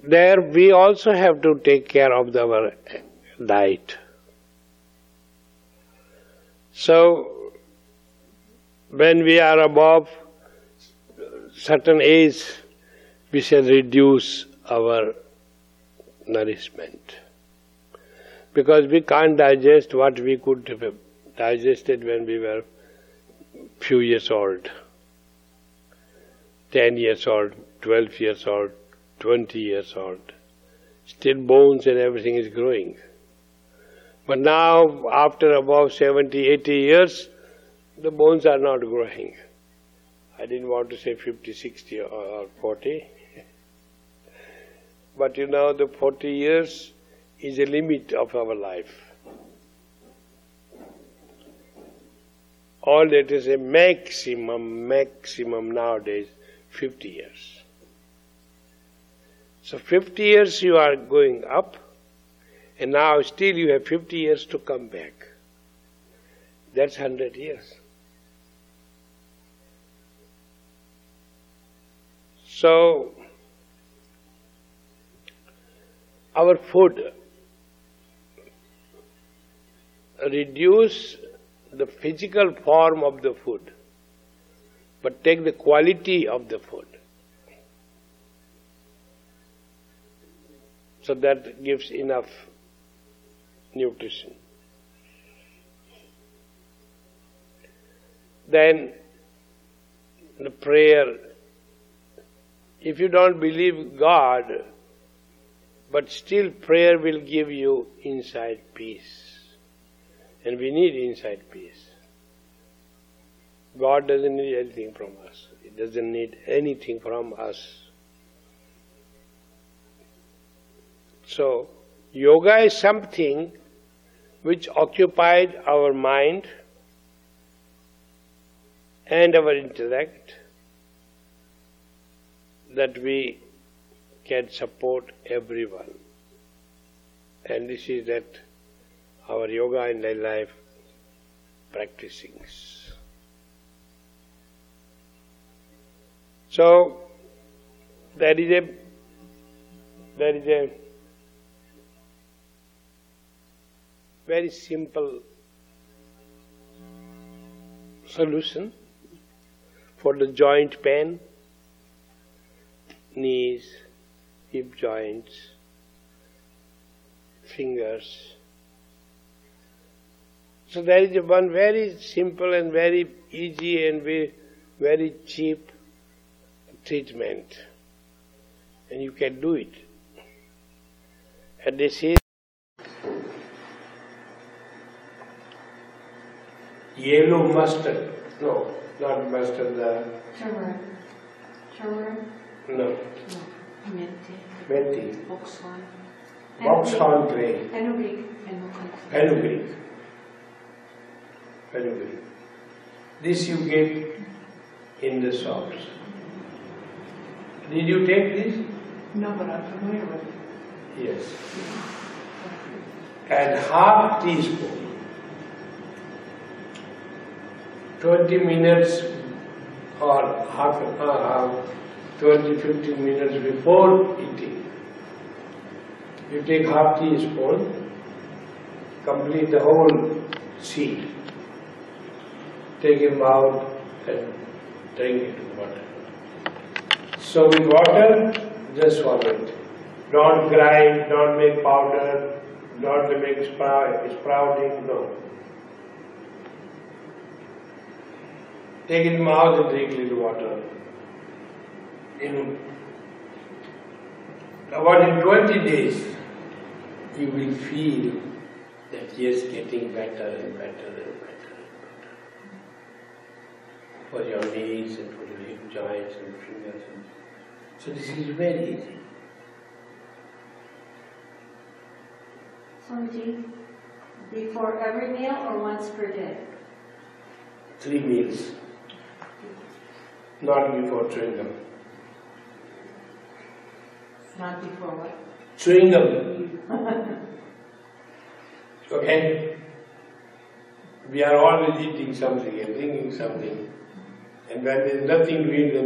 there we also have to take care of our diet. So, when we are above certain age, we shall reduce our nourishment. Because we can't digest what we could have digested when we were few years old. 10 years old, 12 years old, 20 years old. Still bones and everything is growing. But now, after about 70, 80 years, the bones are not growing. I didn't want to say 50, 60 or 40. But you know, the 40 years is a limit of our life. All that is a maximum nowadays, 50 years. So 50 years you are going up, and now still you have 50 years to come back. That's 100 years. So, our food reduce the physical form of the food, but take the quality of the food. So that gives enough nutrition. Then the prayer, if you don't believe God, but still prayer will give you inside peace. And we need inside peace. God doesn't need anything from us. He doesn't need anything from us. So, yoga is something which occupied our mind and our intellect, that we can support everyone. And this is that our yoga in life practicing. So, there is a very simple solution for the joint pain, knees, hip joints, fingers. So there is one very simple and very easy and very cheap treatment, and you can do it. And this is yellow mustard. No, not mustard. Turmeric. No. Methi. Boxhorn. Boxhorn grain. Fenugreek. This you get in the shops. Did you take this? No, but I'm familiar with it. Yes. And half teaspoon, 20 minutes or 20-15 minutes before eating. You take half teaspoon, complete the whole seed. Take it out and drink it with water. So with water, just swallow it. Don't grind, don't make powder, don't make sprouting, no. Take it in the mouth and drink little water. About in 20 days, you will feel that yes, getting better and better and better. For your knees and for your hip joints and fingers. So this is very easy. Swamiji, before every meal or once per day? 3 meals. Not before chewing gum. Not before what? Chewing gum. Okay? We are always eating something and drinking something. And when there is nothing to eat, then